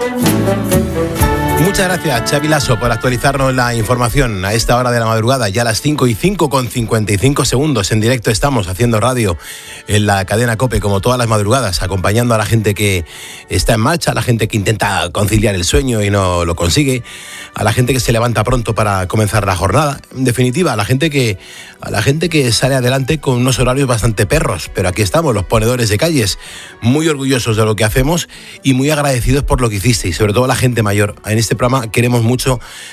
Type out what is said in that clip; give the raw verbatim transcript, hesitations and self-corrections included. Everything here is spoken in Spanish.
Muchas gracias, Xavi Lasso, por actualizarnos la información a esta hora de la madrugada, ya a las cinco y cinco con cincuenta y cinco segundos. En directo estamos haciendo radio en la cadena COPE, como todas las madrugadas, acompañando a la gente que está en marcha, a la gente que intenta conciliar el sueño y no lo consigue, a la gente que se levanta pronto para comenzar la jornada. En definitiva, a la gente que, a la gente que sale adelante con unos horarios bastante perros. Pero aquí estamos, los ponedores de calles, muy orgullosos de lo que hacemos y muy agradecidos por lo que hicisteis, sobre todo la gente mayor. En este programa queremos mucho